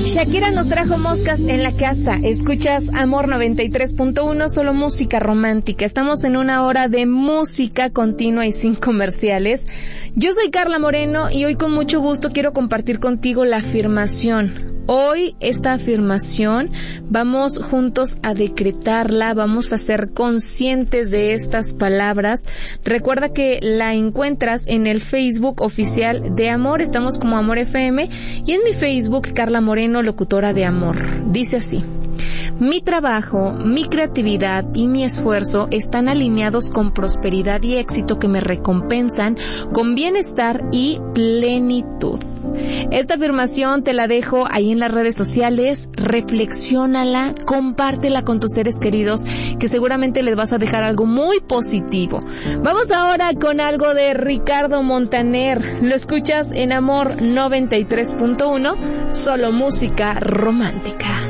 Shakira nos trajo moscas en la casa. Escuchas Amor 93.1, solo música romántica. Estamos en una hora de música continua y sin comerciales. Yo soy Carla Moreno y hoy con mucho gusto quiero compartir contigo la afirmación. Hoy esta afirmación vamos juntos a decretarla, vamos a ser conscientes de estas palabras. Recuerda que la encuentras en el Facebook oficial de Amor, estamos como Amor FM, y en mi Facebook Carla Moreno, locutora de Amor. Dice así: mi trabajo, mi creatividad y mi esfuerzo están alineados con prosperidad y éxito que me recompensan con bienestar y plenitud. Esta afirmación te la dejo ahí en las redes sociales, reflexiónala, compártela con tus seres queridos, que seguramente les vas a dejar algo muy positivo. Vamos ahora con algo de Ricardo Montaner. Lo escuchas en Amor 93.1, solo música romántica.